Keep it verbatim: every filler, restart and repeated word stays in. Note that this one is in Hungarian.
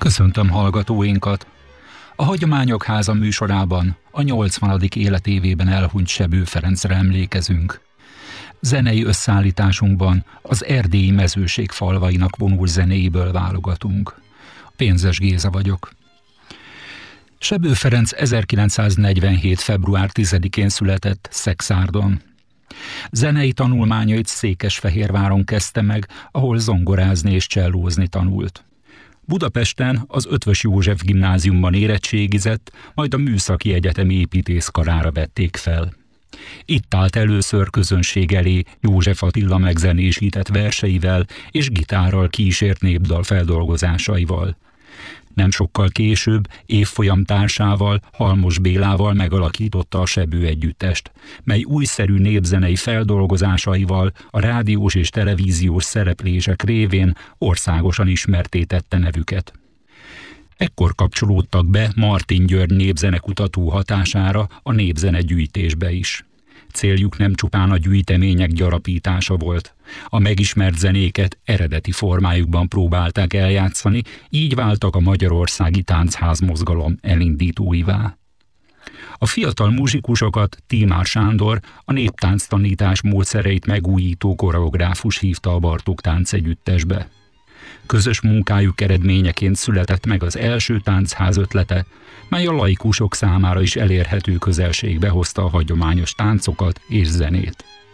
Köszöntöm hallgatóinkat! A Hagyományok Háza műsorában a nyolcvanadik életévében elhunyt Sebő Ferencre emlékezünk. Zenei összeállításunkban az erdélyi mezőség falvainak vonult zenéiből válogatunk. Pénzes Géza vagyok. Sebő Ferenc ezerkilencszáznegyvenhét. február tizedikén született Szekszárdon. Zenei tanulmányait Székesfehérváron kezdte meg, ahol zongorázni és csellózni tanult. Budapesten az Eötvös József gimnáziumban érettségizett, majd a Műszaki Egyetem építészkarára vették fel. Itt állt először közönség elé József Attila megzenésített verseivel és gitárral kísért népdal feldolgozásaival. Nem sokkal később évfolyam társával, Halmos Bélával megalakította a Sebő együttest, mely újszerű népzenei feldolgozásaival a rádiós és televíziós szereplések révén országosan ismertté tette nevüket. Ekkor kapcsolódtak be Martin György népzenekutató hatására a népzene gyűjtésbe is. Céljuk nem csupán a gyűjtemények gyarapítása volt. A megismert zenéket eredeti formájukban próbálták eljátszani, így váltak a magyarországi táncházmozgalom elindítóivá. A fiatal muzsikusokat Tímár Sándor, a néptánctanítás módszereit megújító koreográfus hívta a Bartók táncegyüttesbe. Közös munkájuk eredményeként született meg az első táncház ötlete, mely a laikusok számára is elérhető közelségbe hozta a hagyományos táncokat és zenét.